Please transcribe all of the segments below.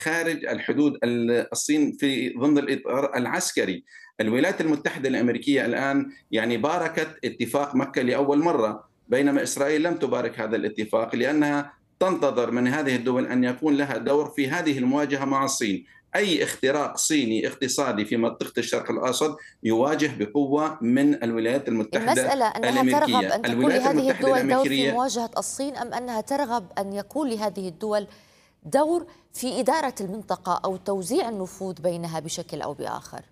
خارج الحدود الصين في ضمن الإطار العسكري. الولايات المتحدة الأمريكية الآن يعني باركت اتفاق مكة لأول مرة، بينما إسرائيل لم تبارك هذا الاتفاق لأنها تنتظر من هذه الدول أن يكون لها دور في هذه المواجهة مع الصين. أي اختراق صيني اقتصادي في منطقة الشرق الأوسط يواجه بقوة من الولايات المتحدة المسألة أنها ترغب الأمريكية. أن تكون الولايات لهذه المتحدة الدول دور في الأمريكية مواجهة الصين، أم أنها ترغب أن يكون لهذه الدول دور في إدارة المنطقة أو توزيع النفوذ بينها بشكل أو بآخر؟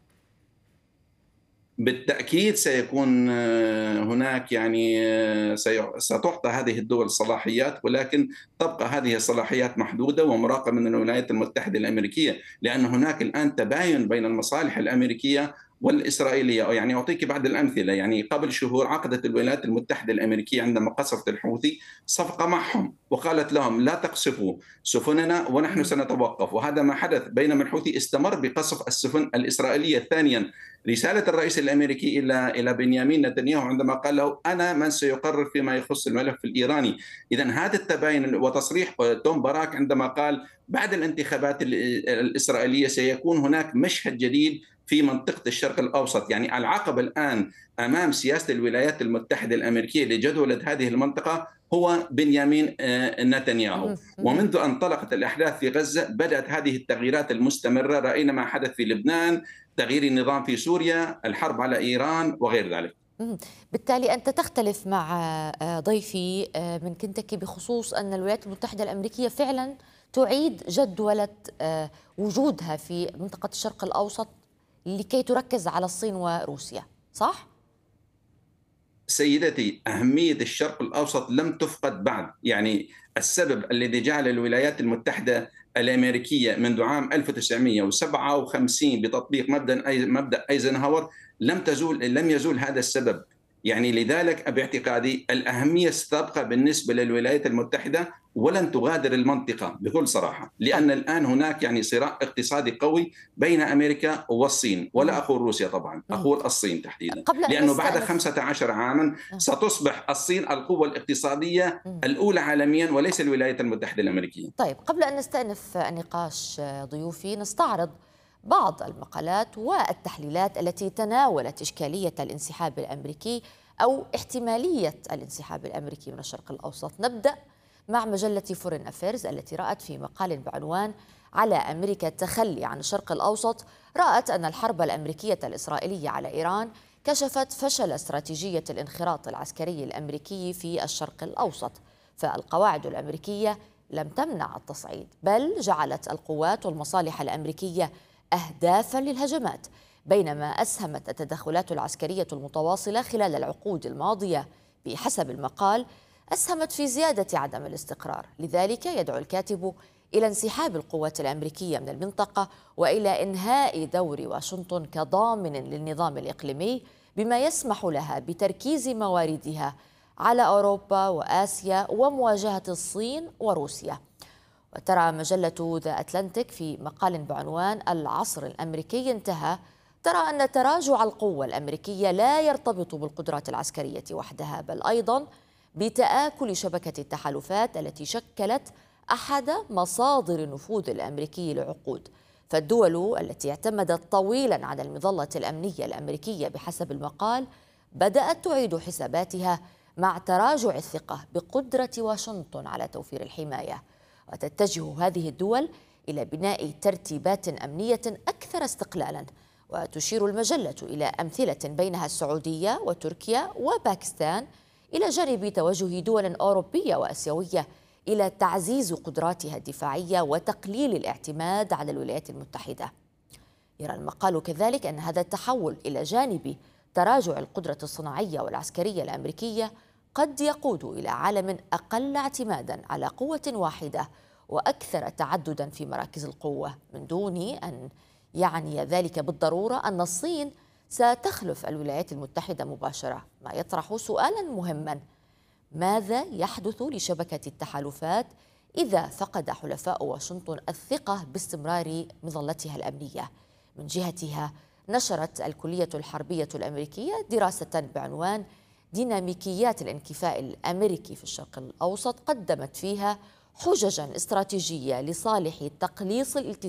بالتأكيد سيكون هناك يعني ستعطى هذه الدول صلاحيات، ولكن تبقى هذه الصلاحيات محدودة ومراقبة من الولايات المتحدة الأمريكية، لأن هناك الآن تباين بين المصالح الأمريكية والإسرائيلية. يعني أعطيك بعض الأمثلة. يعني قبل شهور عقدت الولايات المتحدة الأمريكية عندما قصفت الحوثي صفقة معهم، وقالت لهم لا تقصفوا سفننا ونحن سنتوقف، وهذا ما حدث. بينما الحوثي استمر بقصف السفن الإسرائيلية. ثانيا، رسالة الرئيس الأمريكي إلى بنيامين نتنياهو عندما قال له أنا من سيقرر فيما يخص الملف الإيراني. إذا هذا التباين وتصريح توم باراك عندما قال بعد الانتخابات الإسرائيلية سيكون هناك مشهد جديد في منطقة الشرق الأوسط. يعني العقبة الآن أمام سياسة الولايات المتحدة الأمريكية لجدولة هذه المنطقة هو بنيامين نتنياهو. ومنذ أن انطلقت الأحداث في غزة بدأت هذه التغييرات المستمرة. رأينا ما حدث في لبنان، تغيير النظام في سوريا، الحرب على إيران وغير ذلك. بالتالي أنت تختلف مع ضيفي من كنتاكي بخصوص أن الولايات المتحدة الأمريكية فعلا تعيد جدولة وجودها في منطقة الشرق الأوسط لكي تركز على الصين وروسيا، صح؟ سيدتي، أهمية الشرق الأوسط لم تفقد بعد. يعني السبب الذي جعل الولايات المتحدة الأمريكية منذ عام 1957 بتطبيق مبدأ أيزنهاور لم يزول هذا السبب. يعني لذلك باعتقادي الأهمية ستبقى بالنسبة للولايات المتحدة ولن تغادر المنطقة بكل صراحة، طيب. لأن الآن هناك يعني صراع اقتصادي قوي بين أمريكا والصين، ولا أقول روسيا طبعا، أقول الصين تحديدا، قبل أن لأنه بعد نستأنف 15 عاما ستصبح الصين القوة الاقتصادية الأولى عالميا وليس الولايات المتحدة الأمريكية. طيب، قبل أن نستأنف النقاش ضيوفي نستعرض بعض المقالات والتحليلات التي تناولت إشكالية الانسحاب الأمريكي أو احتمالية الانسحاب الأمريكي من الشرق الأوسط. نبدأ مع مجلة فورين أفيرز التي رأت في مقال بعنوان على أمريكا التخلي عن الشرق الأوسط، رأت أن الحرب الأمريكية الإسرائيلية على إيران كشفت فشل استراتيجية الانخراط العسكري الأمريكي في الشرق الأوسط، فالقواعد الأمريكية لم تمنع التصعيد، بل جعلت القوات والمصالح الأمريكية أهدافا للهجمات، بينما أسهمت التدخلات العسكرية المتواصلة خلال العقود الماضية بحسب المقال أسهمت في زيادة عدم الاستقرار. لذلك يدعو الكاتب إلى انسحاب القوات الأمريكية من المنطقة وإلى إنهاء دور واشنطن كضامن للنظام الإقليمي، بما يسمح لها بتركيز مواردها على أوروبا وآسيا ومواجهة الصين وروسيا. وترى مجلة ذا أتلانتيك في مقال بعنوان العصر الأمريكي انتهى، ترى أن تراجع القوة الأمريكية لا يرتبط بالقدرات العسكرية وحدها، بل أيضا بتآكل شبكة التحالفات التي شكلت أحد مصادر النفوذ الأمريكي لعقود. فالدول التي اعتمدت طويلا على المظلة الأمنية الأمريكية بحسب المقال بدأت تعيد حساباتها مع تراجع الثقة بقدرة واشنطن على توفير الحماية، وتتجه هذه الدول إلى بناء ترتيبات أمنية أكثر استقلالا. وتشير المجلة إلى أمثلة بينها السعودية وتركيا وباكستان، إلى جانب توجه دول أوروبية وآسيوية إلى تعزيز قدراتها الدفاعية وتقليل الاعتماد على الولايات المتحدة. يرى المقال كذلك أن هذا التحول إلى جانب تراجع القدرة الصناعية والعسكرية الأمريكية قد يقود إلى عالم أقل اعتمادا على قوة واحدة وأكثر تعددا في مراكز القوة، من دون أن يعني ذلك بالضرورة أن الصين ستخلف الولايات المتحدة مباشرة، ما يطرح سؤالا مهما: ماذا يحدث لشبكة التحالفات إذا فقد حلفاء واشنطن الثقة باستمرار مظلتها الأمنية؟ من جهتها نشرت الكلية الحربية الأمريكية دراسة بعنوان ديناميكيات الانكفاء الأمريكي في الشرق الأوسط، قدمت فيها حججا استراتيجية لصالح تقليص الالتزام